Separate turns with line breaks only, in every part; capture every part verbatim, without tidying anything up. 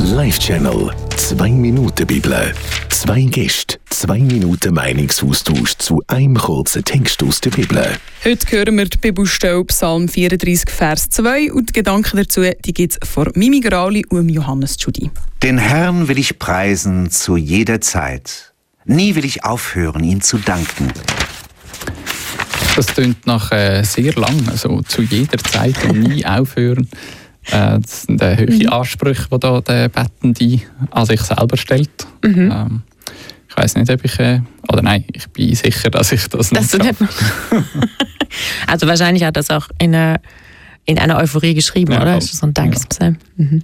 Live-Channel. Zwei Minuten Bibel. Zwei Gäste, zwei Minuten Meinungsaustausch zu einem kurzen Text aus der Bibel.
Heute hören wir die Bibelstelle Psalm vierunddreissig, Vers zwei und die Gedanken dazu gibt es von Mimi Grauli und Johannes Tschudi.
Den Herrn will ich preisen zu jeder Zeit. Nie will ich aufhören, ihm zu danken.
Das klingt nach äh, sehr lang, also zu jeder Zeit und nie aufhören. Äh, das sind äh, hohe Ansprüche, die da der Bettende an sich selber stellt. Mhm. Ähm, ich weiss nicht, ob ich... Äh, oder nein, ich bin sicher, dass ich das, das nicht schaffe.
Also wahrscheinlich hat das auch in einer, in einer Euphorie geschrieben, ja, oder? So ein Dankespsalm. Ja. Mhm.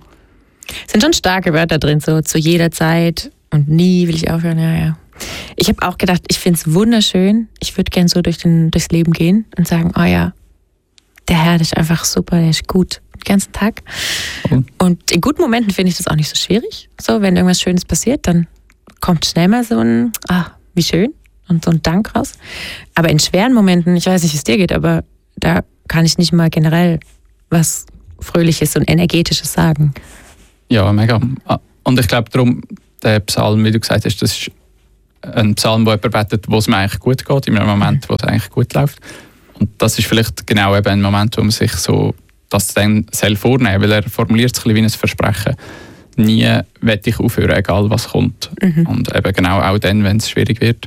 Es sind schon starke Wörter drin, so zu jeder Zeit und nie will ich aufhören. Ja, ja. Ich habe auch gedacht, ich finde es wunderschön. Ich würde gerne so durch den, durchs Leben gehen und sagen, oh ja, der Herr, der ist einfach super, der ist gut den ganzen Tag. Mhm. Und in guten Momenten finde ich das auch nicht so schwierig. So, wenn irgendwas Schönes passiert, dann kommt schnell mal so ein, ah, wie schön und so ein Dank raus. Aber in schweren Momenten, ich weiß nicht, wie es dir geht, aber da kann ich nicht mal generell was Fröhliches und Energetisches sagen.
Ja, mega. Und ich glaube darum, der Psalm, wie du gesagt hast, das ist ein Psalm, wo jemand betet, wo es mir eigentlich gut geht, in einem Moment, wo es eigentlich gut läuft. Und das ist vielleicht genau eben ein Moment, wo man sich so das dann selbst vornehmen soll, weil er formuliert es ein bisschen wie ein Versprechen. Nie werde ich aufhören, egal was kommt. Mhm. Und eben genau auch dann, wenn es schwierig wird.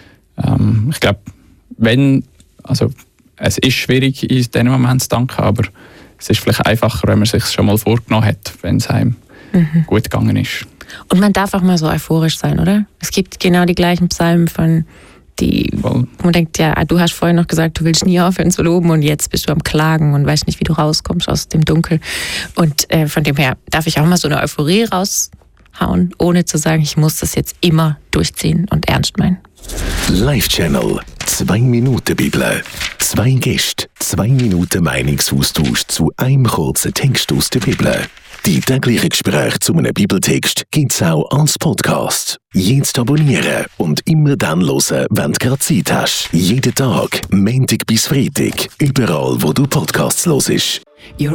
Ähm, ich glaube, wenn, also es ist schwierig, in diesem Moment zu danken, aber es ist vielleicht einfacher, wenn man es sich schon mal vorgenommen hat, wenn es einem mhm. gut gegangen ist.
Und man darf auch mal so euphorisch sein, oder? Es gibt genau die gleichen Psalmen von die, wo man denkt, ja, du hast vorhin noch gesagt, du willst nie aufhören zu loben und jetzt bist du am Klagen und weißt nicht, wie du rauskommst aus dem Dunkel. Und äh, von dem her darf ich auch mal so eine Euphorie raushauen, ohne zu sagen, ich muss das jetzt immer durchziehen und ernst meinen.
Live-Channel. Zwei Minuten Bibel. Zwei Gäste, zwei Minuten Meinungsaustausch zu einem kurzen Text aus der Bibel. Die täglichen Gespräche zu einem Bibeltext gibt es auch als Podcast. Jetzt abonnieren und immer dann hören, wenn du gerade Zeit hast. Jeden Tag, Montag bis Freitag, überall, wo du Podcasts hörst.